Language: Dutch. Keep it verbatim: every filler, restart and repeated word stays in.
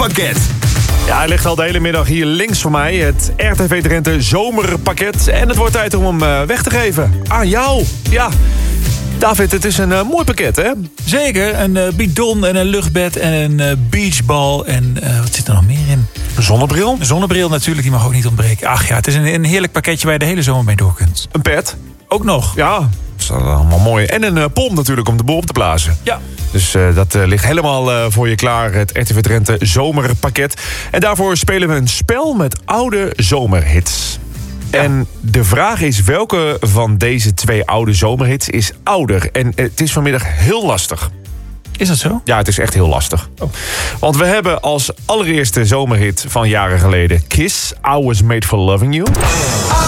zomerpakket. Ja, hij ligt al de hele middag hier links van mij. Het R T V Drenthe zomerpakket. En het wordt tijd om hem uh, weg te geven. Aan jou. Ja. David, het is een uh, mooi pakket, hè? Zeker. Een uh, bidon en een luchtbed en een uh, beachbal. En uh, wat zit er nog meer in? Een zonnebril. Een zonnebril natuurlijk, die mag ook niet ontbreken. Ach ja, het is een, een heerlijk pakketje waar je de hele zomer mee door kunt. Een pet. Ook nog. Ja, dat is allemaal mooi. En een uh, pomp natuurlijk om de boel op te blazen. Ja. Dus uh, dat uh, ligt helemaal uh, voor je klaar, het R T V Drenthe zomerpakket. En daarvoor spelen we een spel met oude zomerhits. Ja. En de vraag is, welke van deze twee oude zomerhits is ouder? En het is vanmiddag heel lastig. Is dat zo? Ja, het is echt heel lastig. Oh. Want we hebben als allereerste zomerhit van jaren geleden Kiss, I Was Made For Loving You.